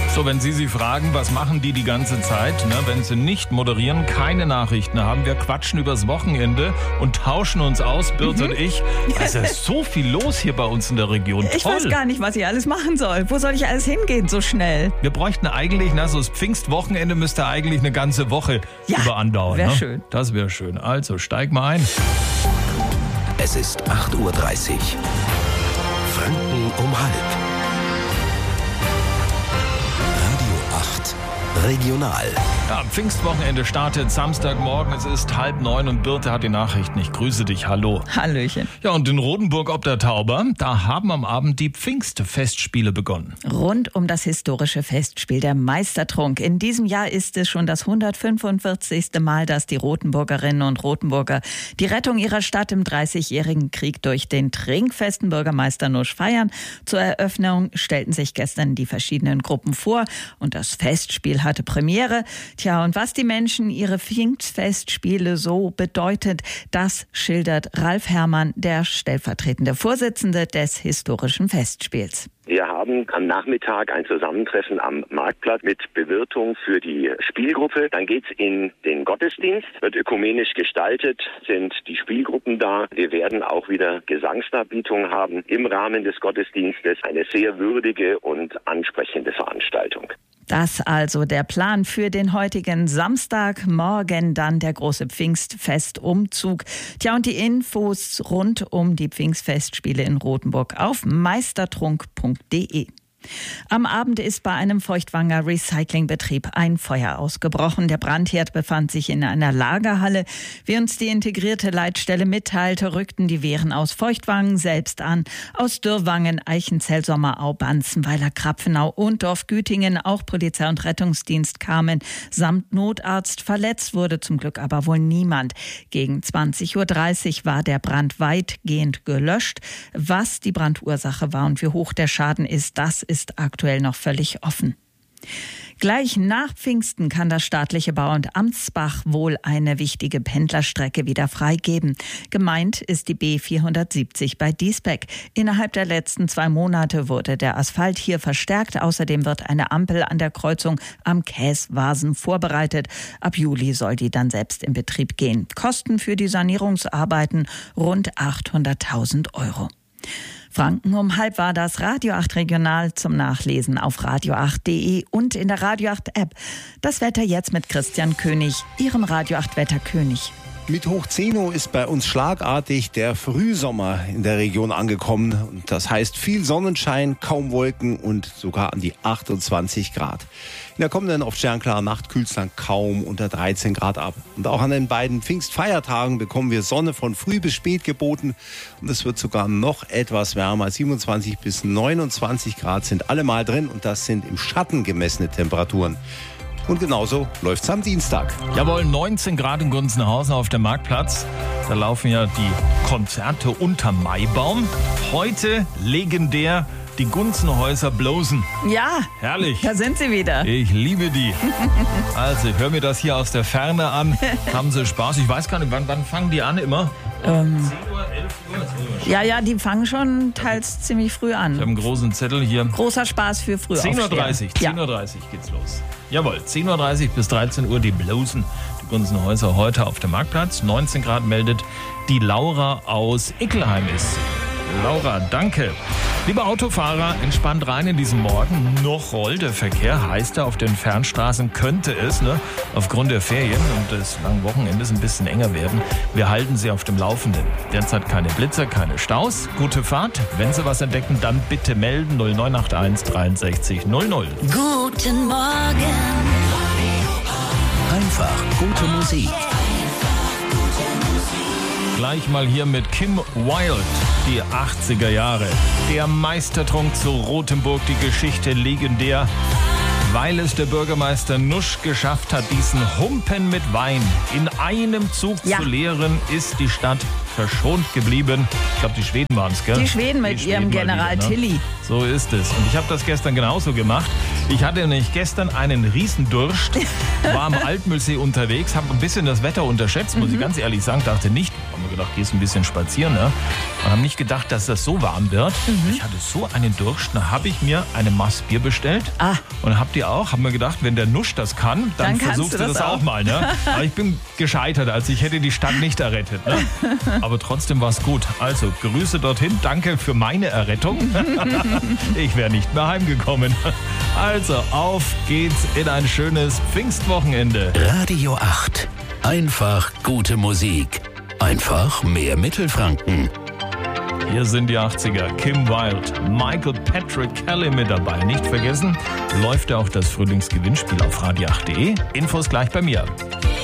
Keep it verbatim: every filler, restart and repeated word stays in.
So, wenn Sie sich fragen, was machen die die ganze Zeit, ne? Wenn sie nicht moderieren, keine Nachrichten haben, wir quatschen übers Wochenende und tauschen uns aus, Birte mhm. und ich. Es ist so viel los hier bei uns in der Region. Ich Toll. weiß gar nicht, was ich alles machen soll. Wo soll ich alles hingehen so schnell? Wir bräuchten eigentlich, na, so das Pfingstwochenende müsste eigentlich eine ganze Woche ja, über andauern. Wäre ne? schön. Das wäre schön. Also, steig mal ein. Es ist acht Uhr dreißig. Franken um halb. Radio acht Regional. Ja, Pfingstwochenende startet Samstagmorgen. Es ist halb neun und Birte hat die Nachrichten. Ich grüße dich. Hallo. Hallöchen. Ja, und in Rodenburg ob der Tauber, da haben am Abend die Pfingstfestspiele begonnen. Rund um das historische Festspiel der Meistertrunk. In diesem Jahr ist es schon das hundertfünfundvierzigste Mal, dass die Rotenburgerinnen und Rotenburger die Rettung ihrer Stadt im dreißigjährigen Krieg durch den trinkfesten Bürgermeister Nusch feiern. Zur Eröffnung stellten sich gestern die verschiedenen Gruppen vor und das Festspiel hatte Premiere. Tja, und was die Menschen ihre Pfingstfestspiele so bedeutet, das schildert Ralf Herrmann, der stellvertretende Vorsitzende des historischen Festspiels. Wir haben am Nachmittag ein Zusammentreffen am Marktplatz mit Bewirtung für die Spielgruppe. Dann geht's in den Gottesdienst, wird ökumenisch gestaltet, sind die Spielgruppen da. Wir werden auch wieder Gesangsdarbietungen haben im Rahmen des Gottesdienstes. Eine sehr würdige und ansprechende Veranstaltung. Das also der Plan für den heutigen Samstag, morgen dann der große Pfingstfestumzug. Tja, und die Infos rund um die Pfingstfestspiele in Rotenburg auf meistertrunk punkt de. Am Abend ist bei einem Feuchtwanger Recyclingbetrieb ein Feuer ausgebrochen. Der Brandherd befand sich in einer Lagerhalle. Wie uns die integrierte Leitstelle mitteilte, rückten die Wehren aus Feuchtwangen selbst an. Aus Dürrwangen, Eichenzell, Sommerau, Banzenweiler, Krapfenau und Dorf-Gütingen. Auch Polizei und Rettungsdienst kamen samt Notarzt. Verletzt wurde zum Glück aber wohl niemand. Gegen zwanzig Uhr dreißig war der Brand weitgehend gelöscht. Was die Brandursache war und wie hoch der Schaden ist, das ist aktuell noch völlig offen. Gleich nach Pfingsten kann das staatliche Bauamt Amtsbach wohl eine wichtige Pendlerstrecke wieder freigeben. Gemeint ist die B vierhundertsiebzig bei Diesbeck. Innerhalb der letzten zwei Monate wurde der Asphalt hier verstärkt. Außerdem wird eine Ampel an der Kreuzung am Käswasen vorbereitet. Ab Juli soll die dann selbst in Betrieb gehen. Kosten für die Sanierungsarbeiten rund achthunderttausend Euro. Franken um halb war das Radio acht Regional zum Nachlesen auf radio acht punkt de und in der Radio acht App. Das Wetter jetzt mit Christian König, Ihrem Radio acht Wetterkönig. Mit hoch zehn Uhr ist bei uns schlagartig der Frühsommer in der Region angekommen. Und das heißt viel Sonnenschein, kaum Wolken und sogar an die achtundzwanzig Grad. In der kommenden oft sternklaren Nacht kühlt es dann kaum unter dreizehn Grad ab. Und auch an den beiden Pfingstfeiertagen bekommen wir Sonne von früh bis spät geboten. Und es wird sogar noch etwas wärmer. siebenundzwanzig bis neunundzwanzig Grad sind alle mal drin und das sind im Schatten gemessene Temperaturen. Und genauso läuft's am Dienstag. Jawohl, neunzehn Grad in Gunzenhausen auf dem Marktplatz. Da laufen ja die Konzerte unterm Maibaum. Heute legendär die Gunzenhäuser Blosen. Ja, herrlich. Da sind sie wieder. Ich liebe die. Also, ich höre mir das hier aus der Ferne an. Haben Sie Spaß? Ich weiß gar nicht, wann, wann fangen die an immer? Ähm, zehn Uhr, elf Uhr? Ja, ja, die fangen schon teils ziemlich früh an. Ich habe einen großen Zettel hier. Großer Spaß für früh zehn Uhr dreißig, zehn Uhr dreißig geht's los. Jawohl, zehn Uhr dreißig bis dreizehn Uhr die Blosen. Die Gunzenhäuser heute auf dem Marktplatz. neunzehn Grad meldet die Laura aus Ickelheim ist. Laura, danke. Liebe Autofahrer, entspannt rein in diesen Morgen. Noch rollt der Verkehr, heißt er, auf den Fernstraßen könnte es, ne, aufgrund der Ferien und des langen Wochenendes ein bisschen enger werden. Wir halten Sie auf dem Laufenden. Derzeit keine Blitzer, keine Staus. Gute Fahrt. Wenn Sie was entdecken, dann bitte melden null neun acht eins dreiundsechzig null null. Guten Morgen. Einfach gute Musik. Gleich mal hier mit Kim Wilde, die achtziger Jahre. Der Meistertrunk zu Rotenburg, die Geschichte legendär. Weil es der Bürgermeister Nusch geschafft hat, diesen Humpen mit Wein in einem Zug ja. zu leeren, ist die Stadt verschont geblieben. Ich glaube, die Schweden waren es, gell? Die Schweden mit die ihrem Schweden General wieder, ne? Tilly. So ist es. Und ich habe das gestern genauso gemacht. Ich hatte nämlich gestern einen Riesendurst, war am Altmühlsee unterwegs, habe ein bisschen das Wetter unterschätzt, muss mhm. ich ganz ehrlich sagen. Dachte nicht, haben wir gedacht, gehst ein bisschen spazieren, ne? Und haben nicht gedacht, dass das so warm wird. Mhm. Ich hatte so einen Durst, da habe ich mir eine Maß Bier bestellt ah. und habe die die auch. Hab mir gedacht, wenn der Nusch das kann, dann, Dann kannst versuchst du du das, das auch. auch. mal. Ne? Aber ich bin gescheitert, also ich hätte die Stadt nicht errettet. Ne? Aber trotzdem war es gut. Also Grüße dorthin, danke für meine Errettung. Ich wäre nicht mehr heimgekommen. Also auf geht's in ein schönes Pfingstwochenende. Radio acht. Einfach gute Musik. Einfach mehr Mittelfranken. Hier sind die achtziger. Kim Wilde, Michael Patrick Kelly mit dabei. Nicht vergessen, läuft ja auch das Frühlingsgewinnspiel auf radio acht punkt de. Infos gleich bei mir.